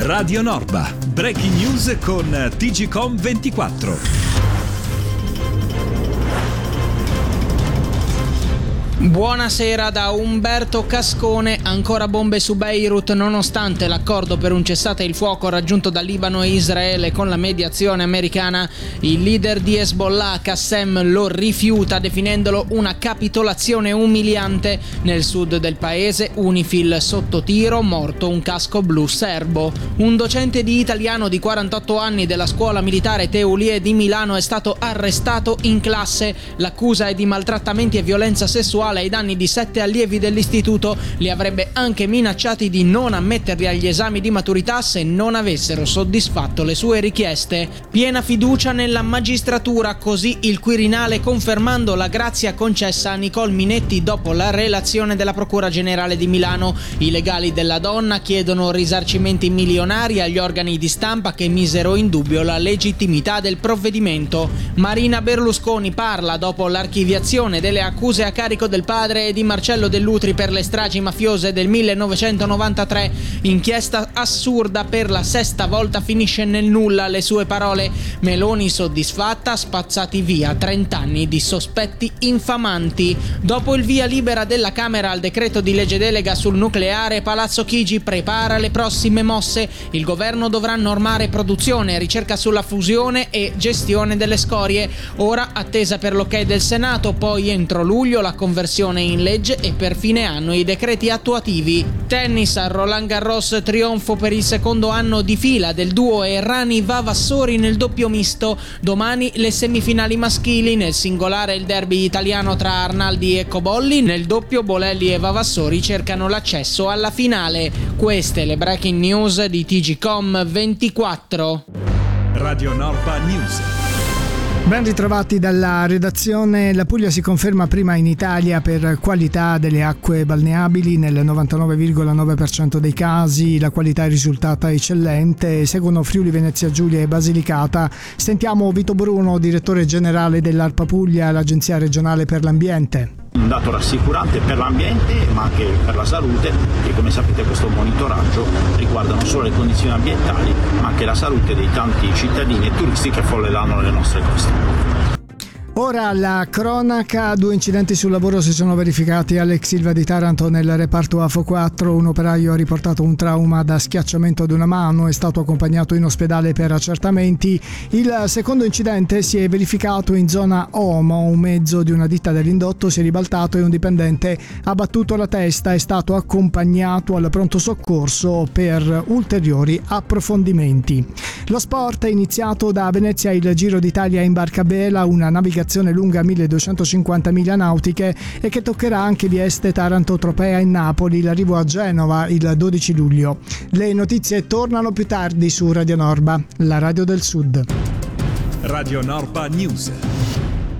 Radio Norba, breaking news con TGcom 24. Buonasera da Umberto Cascone. Ancora bombe su Beirut nonostante l'accordo per un cessate il fuoco raggiunto da Libano e Israele con la mediazione americana. Il leader di Hezbollah, Qassem, lo rifiuta definendolo una capitolazione umiliante. Nel sud del paese, UNIFIL sotto tiro, morto un casco blu serbo. Un docente di italiano di 48 anni della scuola militare Teulie di Milano è stato arrestato in classe. L'accusa è di maltrattamenti e violenza sessuale ai danni di 7 allievi dell'istituto. Li avrebbe anche minacciati di non ammetterli agli esami di maturità se non avessero soddisfatto le sue richieste. Piena fiducia nella magistratura, così il Quirinale, confermando la grazia concessa a Nicole Minetti dopo la relazione della Procura Generale di Milano. I legali della donna chiedono risarcimenti milionari agli organi di stampa che misero in dubbio la legittimità del provvedimento. Marina Berlusconi parla dopo l'archiviazione delle accuse a carico del padre di Marcello Dell'Utri per le stragi mafiose del 1993. Inchiesta assurda per la sesta volta finisce nel nulla, le sue parole. Meloni soddisfatta, spazzati via 30 anni di sospetti infamanti. Dopo il via libera della Camera al decreto di legge delega sul nucleare, Palazzo Chigi prepara le prossime mosse. Il governo dovrà normare produzione, ricerca sulla fusione e gestione delle scorie. Ora attesa per l'ok del Senato, poi entro luglio la conversione in legge e per fine anno i decreti attuativi. Tennis a Roland Garros, trionfo per il secondo anno di fila del duo Errani-Vavassori nel doppio misto. Domani le semifinali maschili, nel singolare il derby italiano tra Arnaldi e Cobolli, nel doppio Bolelli e Vavassori cercano l'accesso alla finale. Queste le breaking news di TGcom 24. Radio Norba News. Ben ritrovati dalla redazione. La Puglia si conferma prima in Italia per qualità delle acque balneabili. Nel 99,9% dei casi la qualità è risultata eccellente. Seguono Friuli, Venezia Giulia e Basilicata. Sentiamo Vito Bruno, direttore generale dell'ARPA Puglia, l'Agenzia regionale per l'ambiente. Un dato rassicurante per l'ambiente ma anche per la salute, e come sapete questo monitoraggio riguarda non solo le condizioni ambientali ma anche la salute dei tanti cittadini e turisti che affolleranno le nostre coste. Ora la cronaca. 2 incidenti sul lavoro si sono verificati all'ex Ilva di Taranto nel reparto AFO 4. Un operaio ha riportato un trauma da schiacciamento ad una mano, è stato accompagnato in ospedale per accertamenti. Il secondo incidente si è verificato in zona Omo. Un mezzo di una ditta dell'indotto si è ribaltato e un dipendente ha battuto la testa. È stato accompagnato al pronto soccorso per ulteriori approfondimenti. Lo sport è iniziato da Venezia il Giro d'Italia in barca a vela, una navigazione lunga 1250 miglia nautiche e che toccherà anche Vieste, Taranto, Tropea e Napoli. L'arrivo a Genova il 12 luglio. Le notizie tornano più tardi su Radio Norba, la radio del Sud. Radio Norba News.